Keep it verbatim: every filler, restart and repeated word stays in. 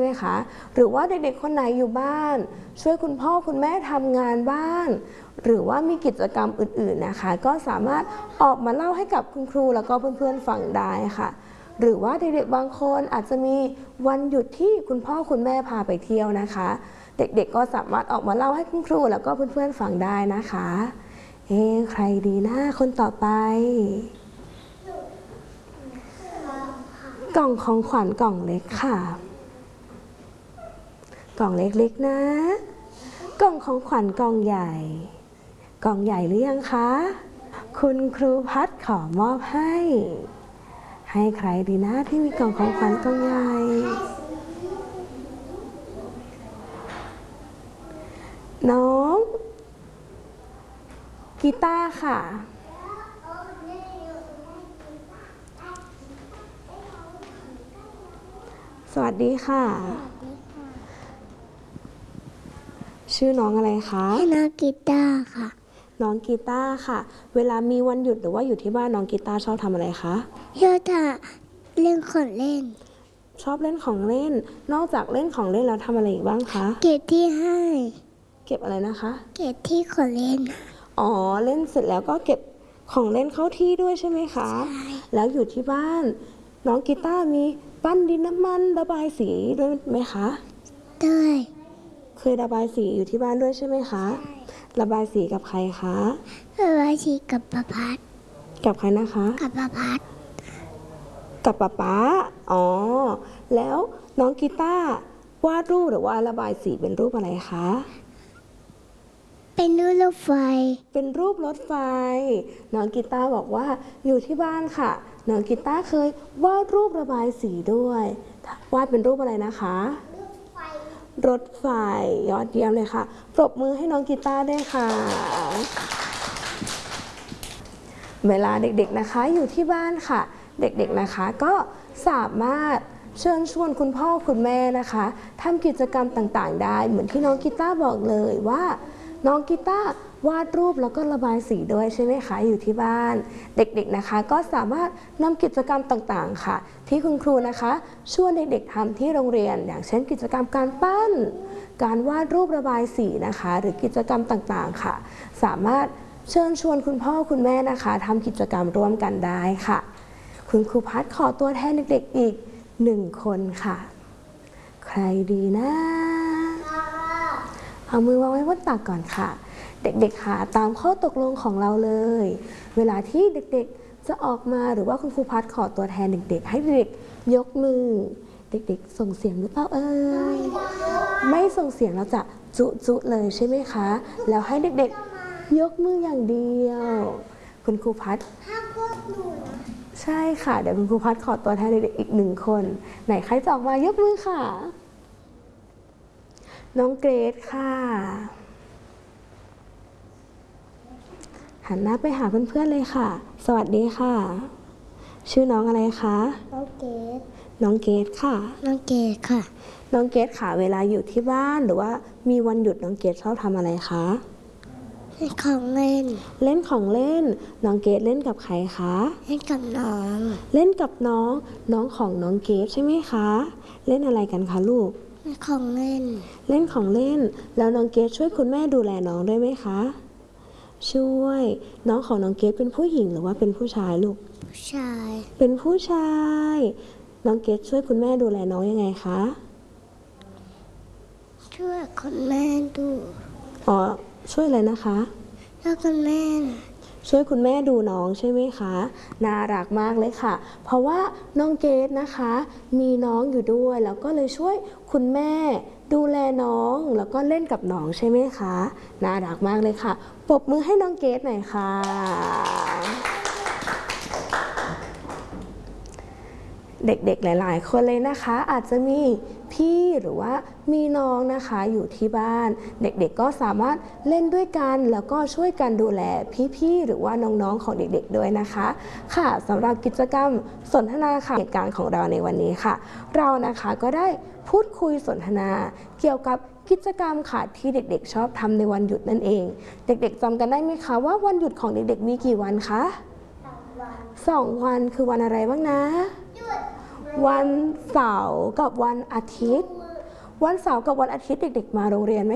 มคะหรือว่าเด็กๆคนไหนอยู่บ้านช่วยคุณพ่อคุณแม่ทำงานบ้านหรือว่ามีกิจกรรมอื่นๆนะคะก็สามารถออกมาเล่าให้กับคุณครูแล้วก็เพื่อนๆฟังได้ค่ะหรือว่าเด็กๆบางคนอาจจะมีวันหยุดที่คุณพ่อคุณแม่พาไปเที่ยวนะคะเด็กๆก็สามารถออกมาเล่าให้คุณครูแล้วก็เพื่อนๆฟังได้นะคะเอ๊ะใครดีนะคนต่อไปกล่องของขวัญกล่องเล็กค่ะกล่องเล็กๆนะกล่องของขวัญกล่องใหญ่กล่องใหญ่หรือยังคะคุณครูพัดขอมอบให้ให้ใครดีนะที่มีกล่องของขวัญกล่องใหญ่น้องกีตาร์ค่ะสวัสดีค่ะชื่อน้องอะไรคะน้องกีตาร์ค่ะน้องกีตาร์ค่ะเวลามีวันหยุดหรือว่าอยู่ที่บ้านน้องกีตาร์ชอบทำอะไรคะชอบทำเล่นของเล่นชอบเล่นของเล่นนอกจากเล่นของเล่นแล้วทำอะไรอีกบ้างคะเก็บที่ให้เก็บอะไรนะคะเก็บที่ของเล่นอ๋อเล่นเสร็จแล้วก็เก็บของเล่นเข้าที่ด้วยใช่ไหมคะใช่แล้วอยู่ที่บ้านน้องกีตาร์มีปั้นดินน้ำมันระบายสีด้วยไหมคะด้วยเคยระบายสีอยู่ที่บ้านด้วยใช่ไหมคะระบายสีกับใครคะระบายสีกับป๊าพัดกับใครนะคะกับป๊าพัดกับป๊าป๊าอ๋อแล้วน้องกีตาร์วาดรูปหรือว่าระบายสีเป็นรูปอะไรคะเป็นรูปรถไฟเป็นรูปรถไฟน้องกีตาร์บอกว่าอยู่ที่บ้านค่ะน้องกีตาร์เคยวาดรูประบายสีด้วยวาดเป็นรูปอะไรนะคะรถไฟยอดเยี่ยมเลยค่ะปรบมือให้น้องกีตาร์ด้วยค่ะเวลาเด็กๆนะคะอยู่ที่บ้านค่ะเด็กๆนะคะก็สามารถเชิญชวนคุณพ่อคุณแม่นะคะทำกิจกรรมต่างๆได้เหมือนที่น้องกีตาร์บอกเลยว่าน้องกีตาร์วาดรูปแล้วก็ระบายสีด้วยใช่ไหมคะอยู่ที่บ้านเด็กๆนะคะก็สามารถนำกิจกรรมต่างๆค่ะที่คุณครูนะคะชวนเด็กๆทำที่โรงเรียนอย่างเช่นกิจกรรมการปั้นการวาดรูประบายสีนะคะหรือกิจกรรมต่างๆค่ะสามารถเชิญชวนคุณพ่อคุณแม่นะคะทำกิจกรรมร่วมกันได้ค่ะคุณครูพัดขอตัวแทนเด็กๆอีกหนึ่งคนค่ะใครดีนะเอามือวางไว้บนตักก่อนค่ะเด็กๆค่ะตามข้อตกลงของเราเลยเวลาที่เด็กๆจะออกมาหรือว่าคุณครูพัดขอตัวแทนเด็กๆให้เด็กยกมือเด็กๆส่งเสียงหรือเปล่าเอ่ยไม่ส่งเสียงเราจะจุจุเลยใช่ไหมคะแล้วให้เด็กๆยกมืออย่างเดียวคุณครูพัดใช่ค่ะเดี๋ยวคุณครูพัดขอตัวแทนเด็กๆอีกหนึ่งคนไหนใครจะออกมายกมือค่ะน้องเกรซค่ะหันหน้าไปหาเพื่อนๆเลยค่ะสวัสดีค่ะชื่อน้องอะไรคะน้องเกดน้องเกดค่ะน้องเกดค่ะน้องเกดค่ะเวลาอยู่ที่บ้านหรือว่ามีวันหยุดน้องเกดชอบทำอะไรคะเล่นของเล่นเล่นของเล่นน้องเกดเล่นกับใครคะเล่นกับน้องเล่นกับน้องน้องของน้องเกดใช่ไหมคะเล่นอะไรกันคะลูกเล่นของเล่นเล่นของเล่นแล้วน้องเกดช่วยคุณแม่ดูแลน้องด้วยไหมคะช่วยน้องของน้องเกดเป็นผู้หญิงหรือว่าเป็นผู้ชายลูกผู้ชายเป็นผู้ชายน้องเกดช่วยคุณแม่ดูแลน้องยังไงคะช่วยคุณแม่ดูอ๋อช่วยอะไรนะคะช่วยคุณแม่ช่วยคุณแม่ดูน้องใช่ไหมคะน่ารักมากเลยค่ะเพราะว่าน้องเกดนะคะมีน้องอยู่ด้วยแล้วก็เลยช่วยคุณแม่ดูแลน้องแล้วก็เล่นกับน้องใช่ไหมคะน่ารักมากเลยค่ะปรบมือให้น้องเกดหน่อยค่ะเด็กๆหลายๆคนเลยนะคะอาจจะมีพี่หรือว่ามีน้องนะคะอยู่ที่บ้านเด็กๆก็สามารถเล่นด้วยกันแล้วก็ช่วยกันดูแลพี่ๆหรือว่าน้องๆของเด็กๆด้วยนะคะค่ะสำหรับกิจกรรมสนทนาค่ะเหตุการณ์ของเราในวันนี้ค่ะเรานะคะก็ได้พูดคุยสนทนาเกี่ยวกับกิจกรรมค่ะที่เด็กๆชอบทำในวันหยุดนั่นเองเด็กๆจำกันได้ไหมคะว่าวันหยุดของเด็กๆมีกี่วันคะสองวันคือวันอะไรบ้างนะวันเสาร์กับวันอาทิตย์วันเสาร์กับวันอาทิตย์เด็กๆมาโรงเรียนไหม